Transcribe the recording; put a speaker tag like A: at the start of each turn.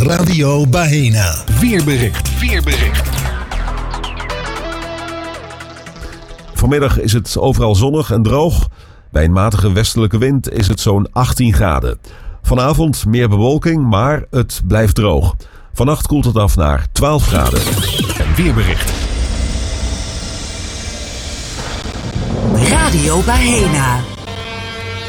A: Radio Bahena. Weerbericht.
B: Vanmiddag is het overal zonnig en droog. Bij een matige westelijke wind is het zo'n 18 graden. Vanavond meer bewolking, maar het blijft droog. Vannacht koelt het af naar 12 graden.
A: Weerbericht.
C: Radio Bahena.